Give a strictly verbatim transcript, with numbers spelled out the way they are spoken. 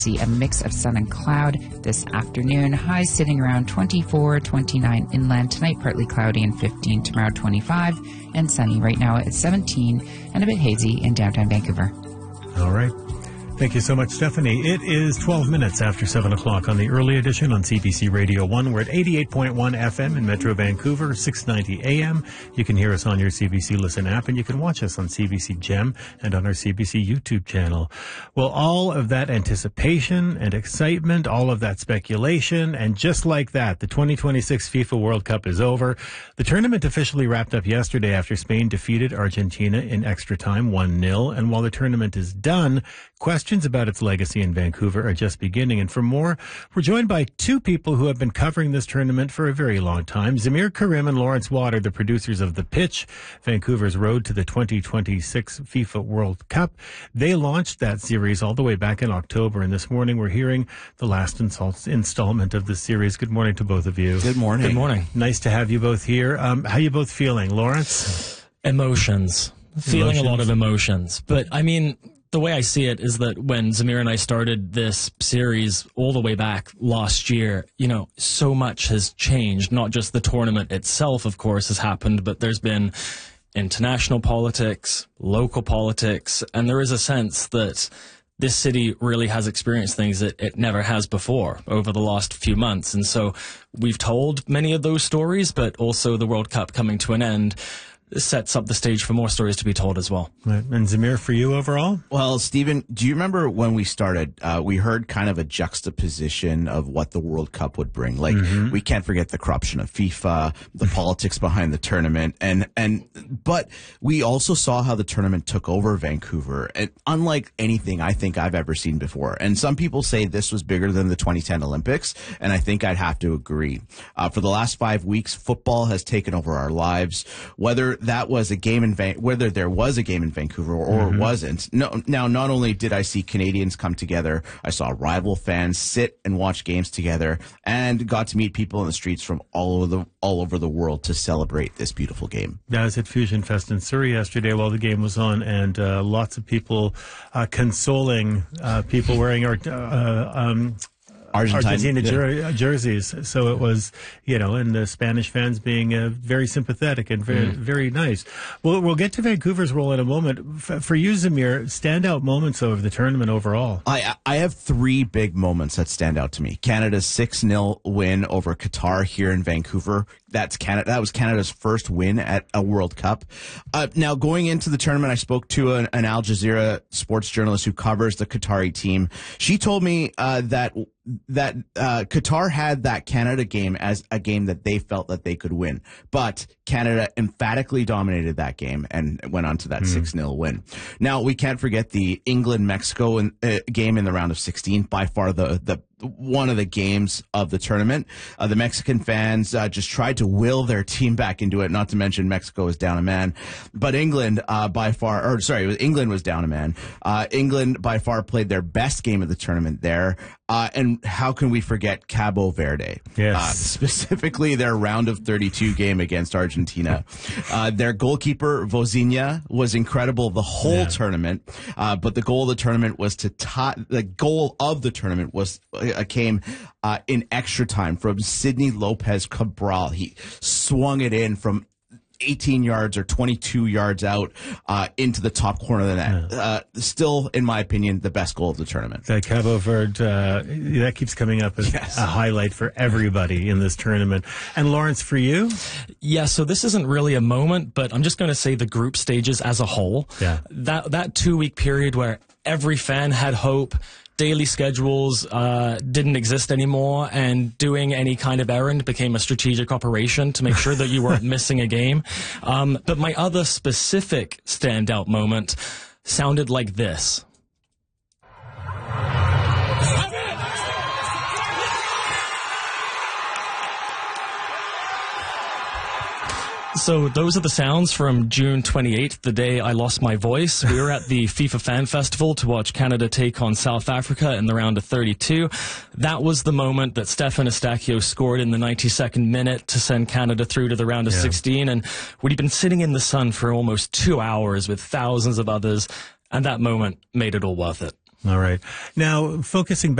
See a mix of sun and cloud this afternoon. Highs sitting around twenty-four, twenty-nine inland. Tonight, partly cloudy and fifteen. Tomorrow, twenty-five and sunny. Right now, it's seventeen and a bit hazy in downtown Vancouver. All right. Thank you so much, Stephanie. It is twelve minutes after seven o'clock on the early edition on C B C Radio one. We're at eighty-eight point one F M in Metro Vancouver, six ninety A M. You can hear us on your C B C Listen app, and you can watch us on C B C Gem and on our C B C YouTube channel. Well, all of that anticipation and excitement, all of that speculation, and just like that, the twenty twenty-six FIFA World Cup is over. The tournament officially wrapped up yesterday after Spain defeated Argentina in extra time, one nil. And while the tournament is done, questions about its legacy in Vancouver are just beginning. And for more, we're joined by two people who have been covering this tournament for a very long time. Zamir Karim and Lawrence Watt are the producers of The Pitch, Vancouver's road to the twenty twenty-six FIFA World Cup. They launched that series all the way back in October, and this morning we're hearing the last insult- installment of the series. Good morning to both of you. Good morning. Good morning. Nice to have you both here. Um, how are you both feeling? Lawrence? Emotions. Feeling Emotions. a lot of emotions. But, I mean, the way I see it is that when Zamir and I started this series all the way back last year, you know, so much has changed. Not just the tournament itself, of course, has happened, but there's been international politics, local politics, and there is a sense that this city really has experienced things that it never has before over the last few months. And so we've told many of those stories, but also the World Cup coming to an end sets up the stage for more stories to be told as well. Right. And Zamir, for you overall? Well, Stephen, do you remember when we started, uh, we heard kind of a juxtaposition of what the World Cup would bring. Like, mm-hmm. we can't forget the corruption of FIFA, the politics behind the tournament, and, and, but we also saw how the tournament took over Vancouver, and unlike anything I think I've ever seen before. And some people say this was bigger than the twenty ten Olympics, and I think I'd have to agree. Uh, for the last five weeks, football has taken over our lives, whether that was a game in Van- whether there was a game in Vancouver or mm-hmm. wasn't. No, now, not only did I see Canadians come together, I saw rival fans sit and watch games together, and got to meet people in the streets from all over the all over the world to celebrate this beautiful game. I was at Fusion Fest in Surrey yesterday while the game was on, and uh, lots of people uh, consoling uh, people wearing our. Uh, um, Argentine, Argentina jer- yeah. jerseys. So it was, you know, and the Spanish fans being uh, very sympathetic and very, mm. very nice. Well, we'll get to Vancouver's role in a moment. F- for you, Zamir, standout moments of the tournament overall. I I have three big moments that stand out to me. Canada's six nil win over Qatar here in Vancouver. That's Canada. That was Canada's first win at a World Cup. Uh, now, going into the tournament, I spoke to an, an Al Jazeera sports journalist who covers the Qatari team. She told me uh, that that uh, Qatar had that Canada game as a game that they felt that they could win, but Canada emphatically dominated that game and went on to that six nil win. Now, we can't forget the England-Mexico in, uh, game in the round of sixteen, by far the the one of the games of the tournament. Uh, the Mexican fans uh, just tried to will their team back into it, not to mention Mexico was down a man. But England, uh, by far, or sorry, it was England was down a man. Uh, England, by far, played their best game of the tournament there. Uh, and how can we forget Cabo Verde? Yes. Uh, specifically their round of thirty-two game against Argentina. Uh, their goalkeeper, Vozinha, was incredible the whole yeah. tournament. Uh, but the goal of the tournament was to tie, the goal of the tournament was, uh, came, uh, in extra time from Sidney Lopez Cabral. He swung it in from eighteen yards or twenty-two yards out uh, into the top corner of the net. Yeah. Uh, still, in my opinion, the best goal of the tournament. That Cabo Verde, uh, that keeps coming up as yes. a highlight for everybody in this tournament. And Lawrence, for you? Yeah, so this isn't really a moment, but I'm just going to say the group stages as a whole. Yeah. That, that two-week period where every fan had hope, daily schedules uh, didn't exist anymore, and doing any kind of errand became a strategic operation to make sure that you weren't missing a game. Um, but my other specific standout moment sounded like this. So those are the sounds from June twenty-eighth, the day I lost my voice. We were at the FIFA Fan Festival to watch Canada take on South Africa in the round of thirty-two. That was the moment that Stefan Eustáquio scored in the ninety-second minute to send Canada through to the round of yeah. sixteen. And we'd been sitting in the sun for almost two hours with thousands of others, and that moment made it all worth it. All right. Now, focusing